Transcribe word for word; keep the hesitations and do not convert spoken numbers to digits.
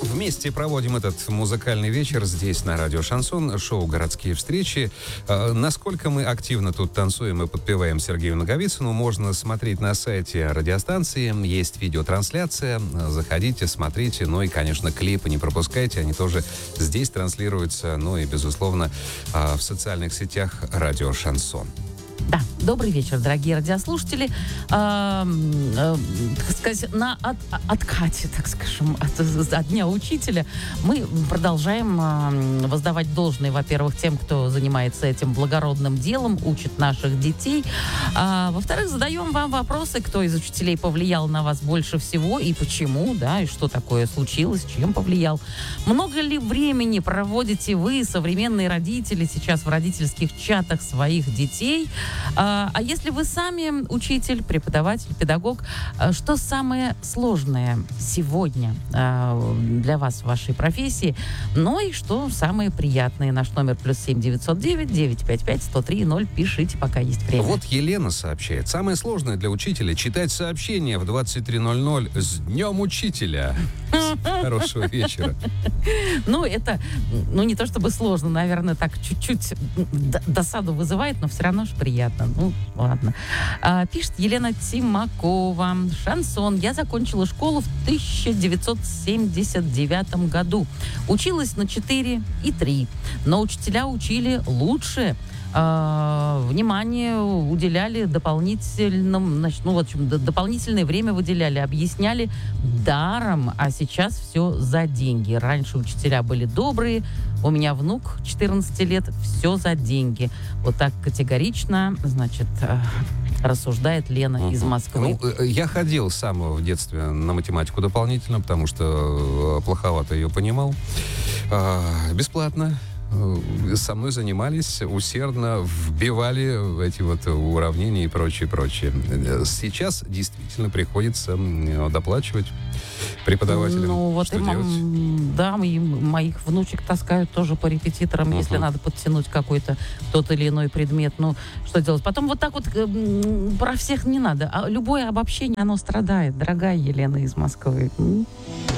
вместе проводим этот музыкальный вечер здесь, на радио «Шансон», шоу «Городские встречи». Насколько мы активно тут танцуем и подпеваем Сергею Наговицыну, можно смотреть на сайте радиостанции. Есть видеотрансляция. Заходите, смотрите. Ну и, конечно, клипы не пропускайте. Они тоже здесь транслируются. Ну и, безусловно, в социальных сетях радио «Шансон». Да, добрый вечер, дорогие радиослушатели. Э, э, так сказать, на от, откате, так скажем, от, от Дня Учителя мы продолжаем э, воздавать должное, во-первых, тем, кто занимается этим благородным делом, учит наших детей. А, во-вторых, задаем вам вопросы, кто из учителей повлиял на вас больше всего и почему, да, и что такое случилось, чем повлиял. Много ли времени проводите вы, современные родители, сейчас в родительских чатах своих детей? А, а если вы сами учитель, преподаватель, педагог, что самое сложное сегодня а, для вас в вашей профессии? Ну и что самое приятное? Наш номер плюс семь девятьсот девять девятьсот пятьдесят пять сто три ноль. Пишите, пока есть время. Вот Елена сообщает. Самое сложное для учителя — читать сообщения в двадцать три ноль ноль с Днем Учителя. Хорошего вечера. Ну, это, ну, не то чтобы сложно, наверное, так чуть-чуть досаду вызывает, но все равно же приятно. Ну, ладно. А, пишет Елена Тимакова. Шансон. Я закончила школу в тысяча девятьсот семьдесят девятом году. Училась на четыре и три. Но учителя учили лучше. Uh, внимание уделяли дополнительным, значит, ну, вот, дополнительное время выделяли, объясняли даром, а сейчас все за деньги. Раньше учителя были добрые, у меня внук четырнадцати лет, все за деньги. Вот так категорично, значит, рассуждает Лена uh-huh. из Москвы. Ну, я ходил сам в детстве на математику дополнительно, потому что плоховато ее понимал. Uh, бесплатно. Со мной занимались, усердно вбивали эти вот уравнения и прочее, прочее. Сейчас действительно приходится доплачивать преподавателям. Ну, вот что и делать? М- да, и моих внучек таскают тоже по репетиторам, uh-huh. если надо подтянуть какой-то тот или иной предмет. Ну, что делать? Потом вот так вот э, про всех не надо. А любое обобщение, оно страдает, дорогая Елена из Москвы.